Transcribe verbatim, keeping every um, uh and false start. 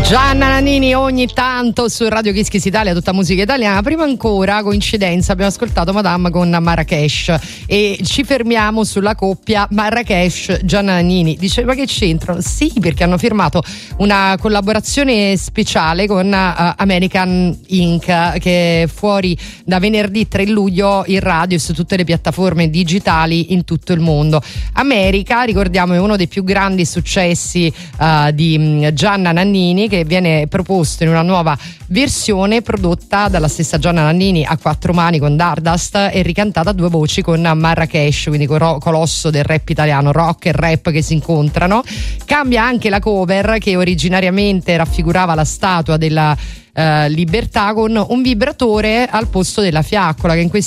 Gianna Nannini ogni tanto su Radio Kiss Kiss Italia, tutta musica italiana. Prima ancora, coincidenza, abbiamo ascoltato Madame con Marrakesh e ci fermiamo sulla coppia Marrakesh-Gianna Nannini. Dice, ma che c'entrano? Sì, perché hanno firmato una collaborazione speciale con uh, American Incorporated, che è fuori da venerdì tre luglio in radio e su tutte le piattaforme digitali in tutto il mondo. America, ricordiamo, è uno dei più grandi successi uh, di um, Gianna Nannini, che viene proposto in una nuova versione prodotta dalla stessa Gianna Nannini a quattro mani con Dardust e ricantata a due voci con Marrakesh, quindi colosso del rap italiano, rock e rap che si incontrano. Cambia anche la cover, che originariamente raffigurava la statua della Uh, libertà, con un vibratore al posto della fiaccola, che in questi